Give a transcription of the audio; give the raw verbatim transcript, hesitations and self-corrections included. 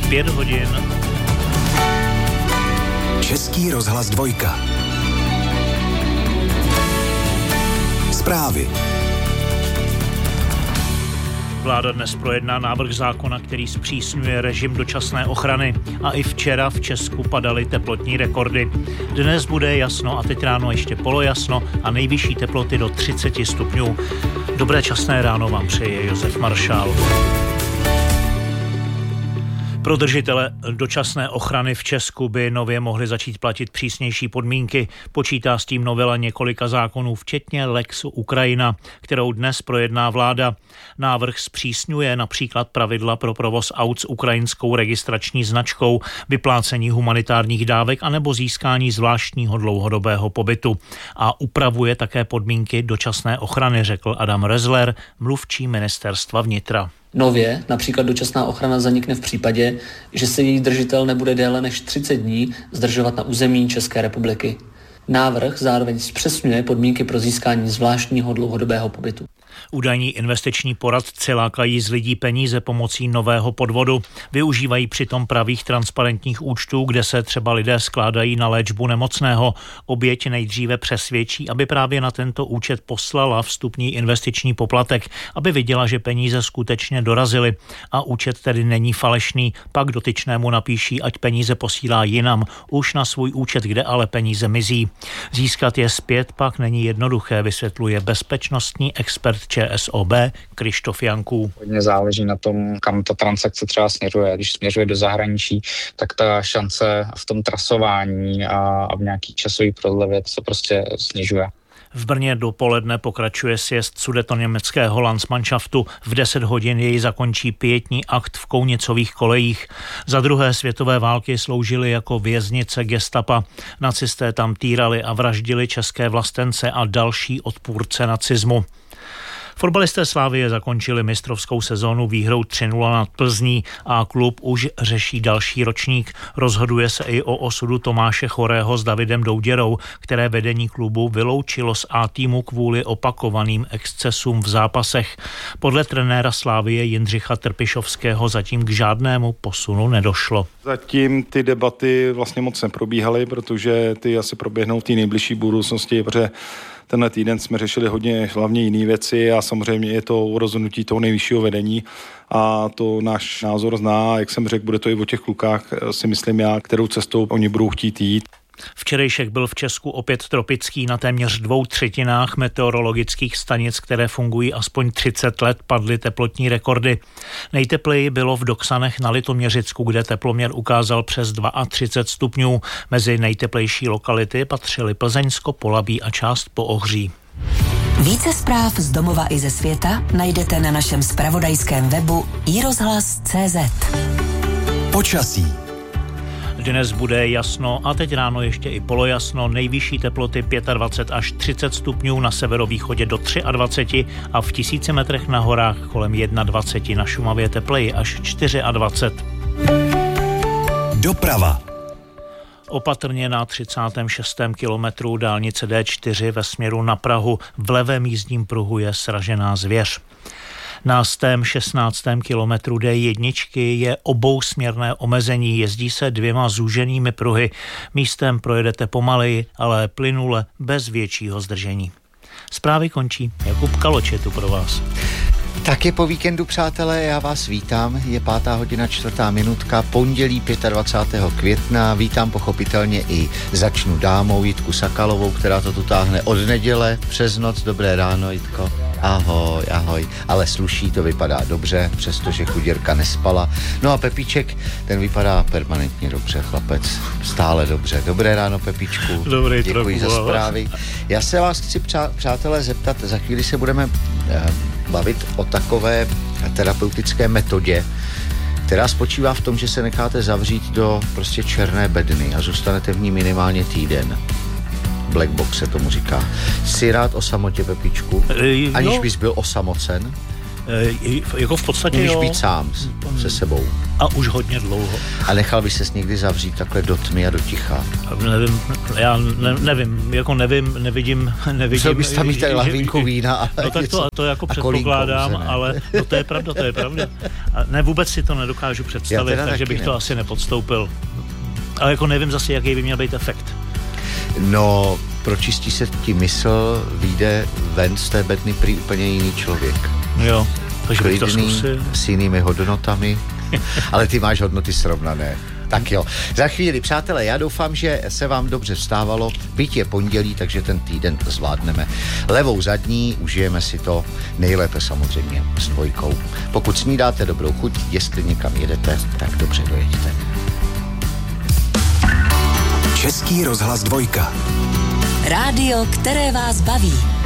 Pět hodin. Český rozhlas dvojka. Zprávy. Vláda dnes projedná návrh zákona, který zpřísňuje režim dočasné ochrany. A i včera v Česku padaly teplotní rekordy. Dnes bude jasno a teď ráno ještě polojasno a nejvyšší teploty do třicet stupňů. Dobré časné ráno vám přeje Josef Maršál. Pro držitele dočasné ochrany v Česku by nově mohly začít platit přísnější podmínky. Počítá s tím novela několika zákonů, včetně Lex Ukrajina, kterou dnes projedná vláda. Návrh zpřísňuje například pravidla pro provoz aut s ukrajinskou registrační značkou, vyplácení humanitárních dávek anebo získání zvláštního dlouhodobého pobytu. A upravuje také podmínky dočasné ochrany, řekl Adam Rezler, mluvčí ministerstva vnitra. Nově například dočasná ochrana zanikne v případě, že se její držitel nebude déle než třicet dní zdržovat na území České republiky. Návrh zároveň zpřesňuje podmínky pro získání zvláštního dlouhodobého pobytu. Údajní investiční poradci lákají z lidí peníze pomocí nového podvodu. Využívají přitom pravých transparentních účtů, kde se třeba lidé skládají na léčbu nemocného. Oběť nejdříve přesvědčí, aby právě na tento účet poslala vstupní investiční poplatek, aby viděla, že peníze skutečně dorazily. A účet tedy není falešný, pak dotyčnému napíší, ať peníze posílá jinam, už na svůj účet, kde ale peníze mizí. Získat je zpět pak není jednoduché, vysvětluje bezpečnostní expert ČSOB Krištof Janků. Hodně záleží na tom, kam ta transakce třeba směřuje. Když směřuje do zahraničí, tak ta šance v tom trasování a, a v nějaký časový prodlevě se prostě snižuje. V Brně dopoledne pokračuje sjezd sudetoněmeckého Landsmannschaftu. V deset hodin jej zakončí pietní akt v Kounicových kolejích. Za druhé světové války sloužili jako věznice gestapa. Nacisté tam týrali a vraždili české vlastence a další odpůrce nacismu. Fotbalisté Slavie zakončili mistrovskou sezónu výhrou tři nula nad Plzní a klub už řeší další ročník. Rozhoduje se i o osudu Tomáše Chorého s Davidem Douděrou, které vedení klubu vyloučilo z A týmu kvůli opakovaným excesům v zápasech. Podle trenéra Slavie Jindřicha Trpišovského zatím k žádnému posunu nedošlo. Zatím ty debaty vlastně moc neprobíhaly, protože ty asi proběhnou v té nejbližší budoucnosti, protože tenhle týden jsme řešili hodně hlavně jiné věci a samozřejmě je to rozhodnutí toho nejvyššího vedení a to náš názor zná, jak jsem řekl, bude to i o těch klukách, si myslím já, kterou cestou oni budou chtít jít. Včerejšek byl v Česku opět tropický. Na téměř dvou třetinách meteorologických stanic, které fungují aspoň třicet let, padly teplotní rekordy. Nejtepleji bylo v Doksanech na Litoměřicku, kde teploměr ukázal přes třicet dva stupňů. Mezi nejteplejší lokality patřily Plzeňsko, Polabí a část Poohří. Více zpráv z domova i ze světa najdete na našem zpravodajském webu i rozhlas tečka cé zet. Počasí. Dnes bude jasno a teď ráno ještě i polojasno, nejvyšší teploty dvacet pět až třicet stupňů, na severovýchodě do dvacet tři a v tisíci metrech na horách kolem dvacet jedna, na Šumavě tepleji až dvacet čtyři. Doprava. Opatrně na třicátém šestém kilometru dálnice D čtyři ve směru na Prahu v levém jízdním pruhu je sražená zvěř. Na stém šestnáctém kilometru D jedna je obousměrné omezení, jezdí se dvěma zúženými pruhy. Místem projedete pomaleji, ale plynule bez většího zdržení. Zprávy končí. Jakub Kaloč je tu pro vás. Taky po víkendu, přátelé, já vás vítám. Je pátá hodina, čtvrtá minutka, pondělí dvacátého pátého května. Vítám pochopitelně i začnu dámou Jitku Sakalovou, která to tu táhne od neděle přes noc. Dobré ráno, Jitko. Ahoj, ahoj. Ale sluší, to vypadá dobře, přestože chuděrka nespala. No a Pepíček, ten vypadá permanentně dobře, chlapec. Stále dobře. Dobré ráno, Pepíčku. Dobrý Děkuji trochu, za zprávy. Já se vás chci, přá, přátelé, zeptat, za chvíli se budeme eh, bavit o takové terapeutické metodě, která spočívá v tom, že se necháte zavřít do prostě černé bedny a zůstanete v ní minimálně týden. Black box se tomu říká. Jsi rád o samotě, Pepičku? Aniž bys byl osamocen? E, jako v podstatě Můžeš jo. být sám se sebou. A už hodně dlouho. A nechal by ses někdy zavřít takhle do tmy a do ticha? Nevím, já ne, nevím, jako nevím, nevidím, nevidím. Musel bys tam mít tady lahvinku vína a no tak to, to jako předpokládám, kouze, ale no to je pravda, to je pravda. A ne, vůbec si to nedokážu představit, takže bych ne. to asi nepodstoupil. Ale jako nevím zase, jaký by měl být efekt. No, pročistí se ti mysl, vyjde ven z té bedny prý úplně jiný člověk. Jo, takže bych to zkusil. S jinými hodnotami, ale ty máš hodnoty srovnané. Tak jo, za chvíli, přátelé, já doufám, že se vám dobře vstávalo, byť je pondělí, takže ten týden zvládneme. Levou zadní, užijeme si to nejlépe samozřejmě s dvojkou. Pokud snídáte dobrou chuť, jestli někam jedete, tak dobře dojeďte. Český rozhlas dvojka. Rádio, které vás baví.